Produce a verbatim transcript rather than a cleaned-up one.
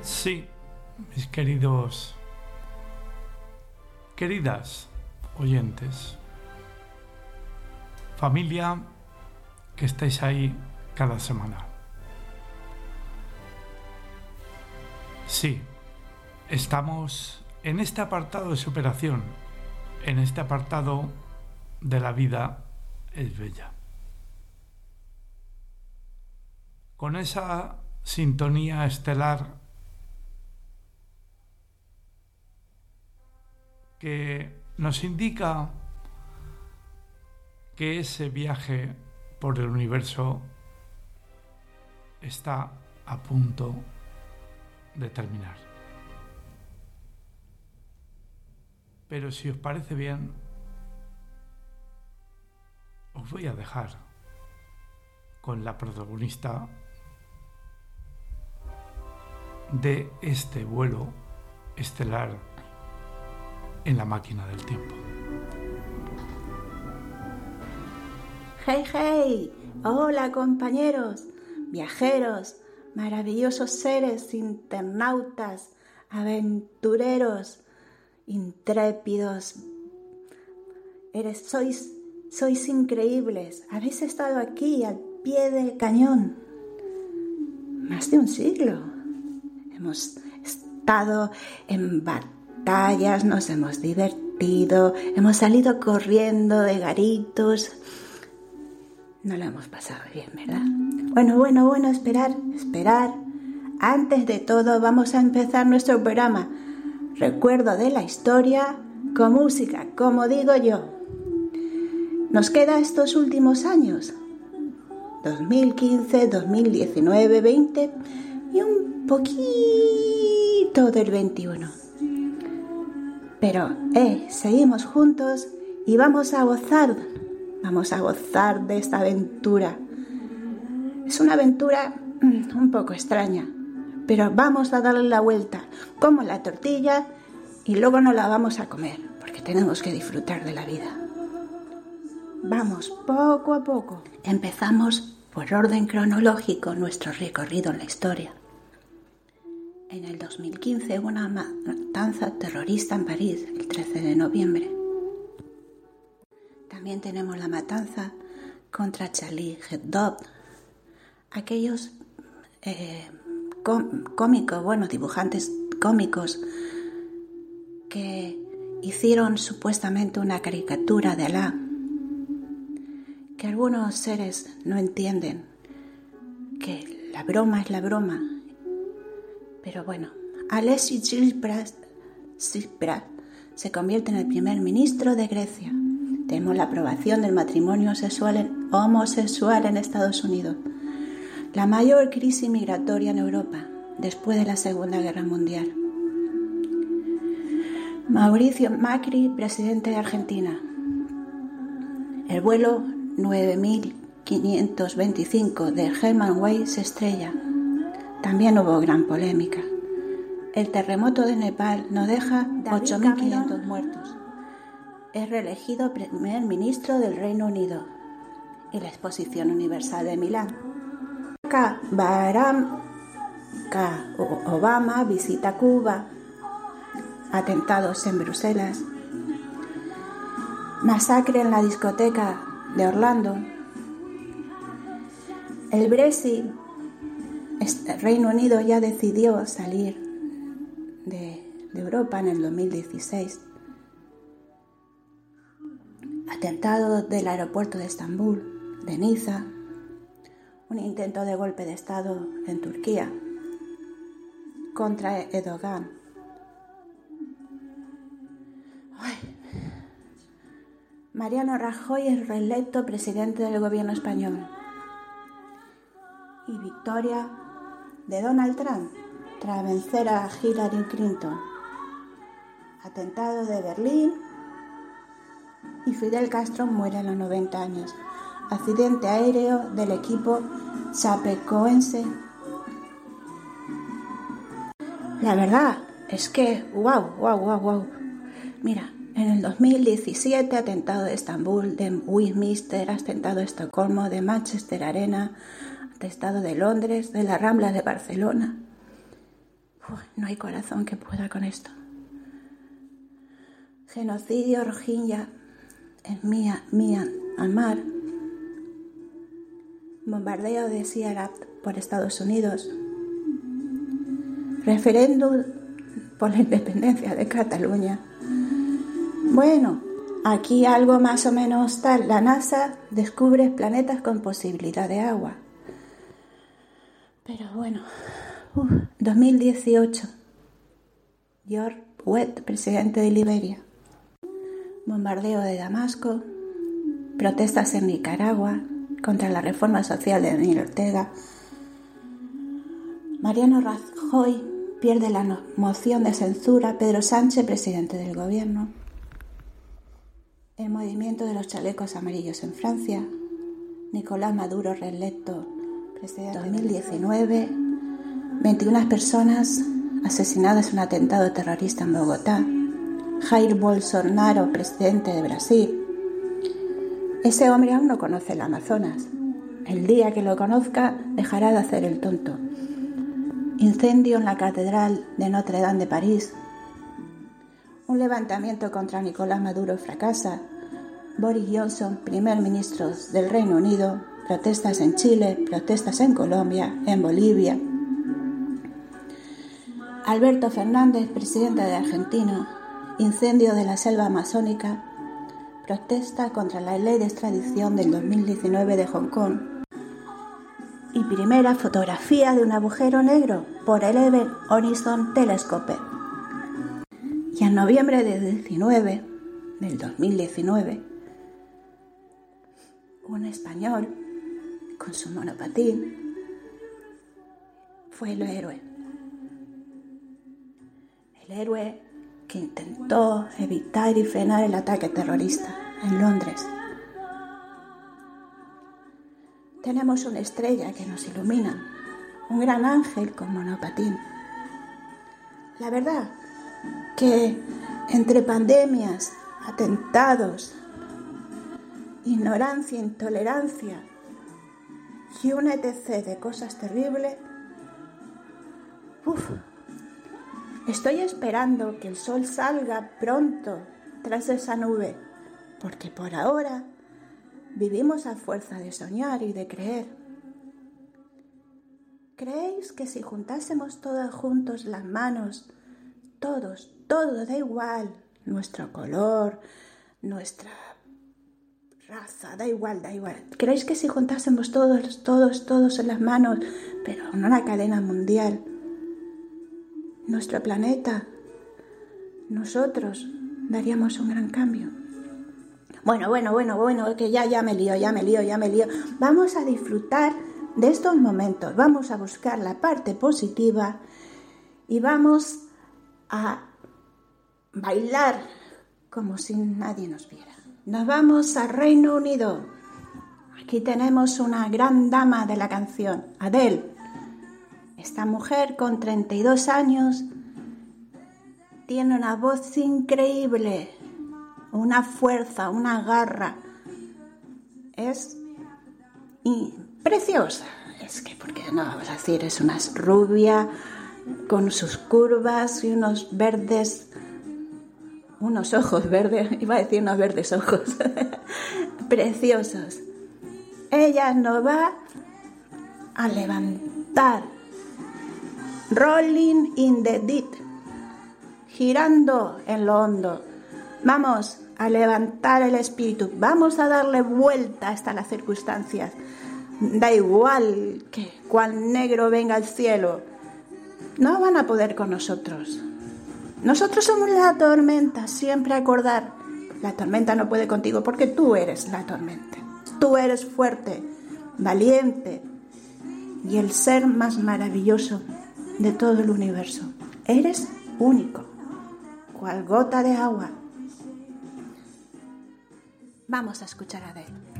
Sí, mis queridos, queridas oyentes, familia que estáis ahí cada semana. Sí, estamos en este apartado de superación, en este apartado de la vida es bella. Con esa sintonía estelar que nos indica que ese viaje por el universo está a punto de terminar. Pero si os parece bien, os voy a dejar con la protagonista de este vuelo estelar en la máquina del tiempo. ¡Hey, hey! Hola, compañeros, viajeros, maravillosos seres, internautas, aventureros, intrépidos. Eres, sois, sois increíbles. Habéis estado aquí al pie del cañón más de un siglo. Hemos estado en batallas, nos hemos divertido, hemos salido corriendo de garitos. No lo hemos pasado bien, ¿verdad? Bueno, bueno, bueno, esperar, esperar. Antes de todo, vamos a empezar nuestro programa. Recuerdo de la historia con música, como digo yo. Nos queda estos últimos años, dos mil quince, dos mil diecinueve, veinte y un poquito del veintiuno. Pero, eh, seguimos juntos y vamos a gozar, vamos a gozar de esta aventura. Es una aventura mm, un poco extraña, pero vamos a darle la vuelta, como la tortilla, y luego no la vamos a comer, porque tenemos que disfrutar de la vida. Vamos, poco a poco. Empezamos por orden cronológico nuestro recorrido en la historia. En el dos mil quince hubo una matanza terrorista en París, el trece de noviembre. También tenemos la matanza contra Charlie Hebdo. Aquellos eh, cómicos, bueno, dibujantes cómicos que hicieron supuestamente una caricatura de Alá, que algunos seres no entienden, que la broma es la broma. Pero bueno, Alexis Tsipras se convierte en el primer ministro de Grecia. Tenemos la aprobación del matrimonio sexual en, homosexual en Estados Unidos. La mayor crisis migratoria en Europa después de la Segunda Guerra Mundial. Mauricio Macri, presidente de Argentina. El vuelo nueve mil quinientos veinticinco del German Wings se estrella. También hubo gran polémica. El terremoto de Nepal nos deja ocho mil quinientos muertos. Es reelegido primer ministro del Reino Unido. Y la Exposición Universal de Milán. Barack Obama visita Cuba. Atentados en Bruselas. Masacre en la discoteca de Orlando. El Brexit. El Reino Unido ya decidió salir de, de Europa en el dos mil dieciséis. Atentado del aeropuerto de Estambul, de Niza. Un intento de golpe de Estado en Turquía contra Erdogan. Ay. Mariano Rajoy es reelecto presidente del gobierno español. Y victoria de Donald Trump tras vencer a Hillary Clinton. Atentado de Berlín y Fidel Castro muere a los noventa años. Accidente aéreo del equipo chapecoense. La verdad es que, wow, wow, wow, wow. Mira, en el dos mil diecisiete, atentado de Estambul, de Westminster, atentado de Estocolmo, de Manchester Arena, atentado de Londres, de la Rambla de Barcelona. Uf, no hay corazón que pueda con esto. Genocidio Rohingya en Myanmar. Bombardeo de Siargao por Estados Unidos. Referéndum por la independencia de Cataluña. Bueno, aquí algo más o menos tal. La NASA descubre planetas con posibilidad de agua. Pero bueno, uf, dos mil dieciocho. George Weah, presidente de Liberia. Bombardeo de Damasco. Protestas en Nicaragua contra la reforma social de Daniel Ortega. Mariano Rajoy pierde la no- moción de censura. Pedro Sánchez, presidente del gobierno. El movimiento de los chalecos amarillos en Francia. Nicolás Maduro reelecto presidente. dos mil diecinueve. veintiuna personas asesinadas en un atentado terrorista en Bogotá. Jair Bolsonaro, presidente de Brasil. Ese hombre aún no conoce el Amazonas. El día que lo conozca, dejará de hacer el tonto. Incendio en la Catedral de Notre Dame de París. Un levantamiento contra Nicolás Maduro fracasa. Boris Johnson, primer ministro del Reino Unido. Protestas en Chile, protestas en Colombia, en Bolivia. Alberto Fernández, presidente de Argentina. Incendio de la selva amazónica. Protesta contra la ley de extradición del dos mil diecinueve de Hong Kong. Y primera fotografía de un agujero negro por el Event Horizon Telescope. Y en noviembre del diecinueve, del dos mil diecinueve, un español con su monopatín fue el héroe. El héroe que intentó evitar y frenar el ataque terrorista en Londres. Tenemos una estrella que nos ilumina, un gran ángel con monopatín. La verdad que entre pandemias, atentados, ignorancia, intolerancia y un etcétera de cosas terribles, uf, estoy esperando que el sol salga pronto tras esa nube, porque por ahora vivimos a fuerza de soñar y de creer. ¿Creéis que si juntásemos todos juntos las manos, todos, todo, da igual, nuestro color, nuestra raza, da igual, da igual. ¿Creéis que si juntásemos todos, todos, todos en las manos, pero en una cadena mundial, nuestro planeta, nosotros daríamos un gran cambio? Bueno, bueno, bueno, bueno, que ya, ya me lío, ya me lío, ya me lío. Vamos a disfrutar de estos momentos, vamos a buscar la parte positiva y vamos a bailar como si nadie nos viera. Nos vamos a Reino Unido. Aquí tenemos una gran dama de la canción, Adele. Esta mujer con treinta y dos años tiene una voz increíble, una fuerza, una garra. Es y preciosa. Es que, ¿por qué no vamos a decir? Es una rubia con sus curvas y unos verdes, unos ojos verdes, iba a decir unos verdes ojos, preciosos. Ella nos va a levantar. Rolling in the deep, girando en lo hondo. Vamos a levantar el espíritu, vamos a darle vuelta hasta las circunstancias. Da igual que cual negro venga el cielo, no van a poder con nosotros. Nosotros somos la tormenta, siempre acordar. La tormenta no puede contigo porque tú eres la tormenta. Tú eres fuerte, valiente y el ser más maravilloso de todo el universo. Eres único, cual gota de agua. Vamos a escuchar a Adele.